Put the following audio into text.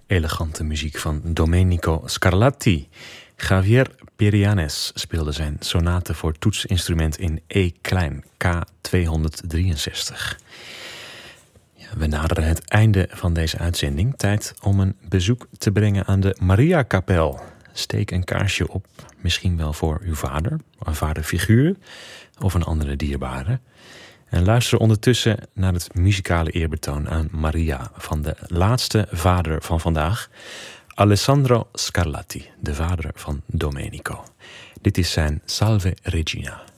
Elegante muziek van Domenico Scarlatti. Javier Perianes speelde zijn sonate voor toetsinstrument in E klein, K263. We naderen het einde van deze uitzending. Tijd om een bezoek te brengen aan de Mariakapel. Steek een kaarsje op, misschien wel voor uw vader, een vaderfiguur of een andere dierbare. En luister ondertussen naar het muzikale eerbetoon aan Maria van de laatste vader van vandaag, Alessandro Scarlatti, de vader van Domenico. Dit is zijn Salve Regina.